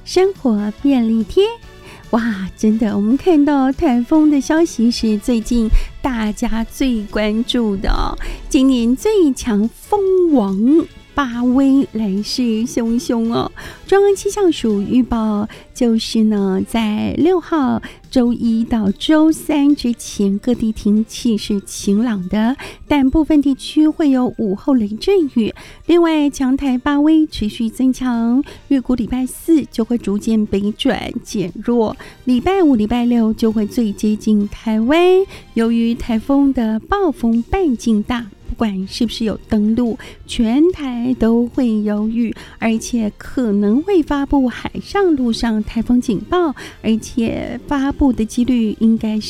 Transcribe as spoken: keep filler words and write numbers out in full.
生活便利贴。哇，真的，我们看到台风的消息是最近大家最关注的哦。今年最强风王巴威来势汹汹哦。中央气象署预报，就是呢，在六号周一到周三之前，各地天气是晴朗的，但部分地区会有午后雷阵雨。另外，强台巴威持续增强，预估礼拜四就会逐渐北转减弱，礼拜五、礼拜六就会最接近台湾。由于台风的暴风半径大，不管是不是有登陆，全台都会有雨，而且可能会发布海上、陆上台风警报，而且发布的几率应该是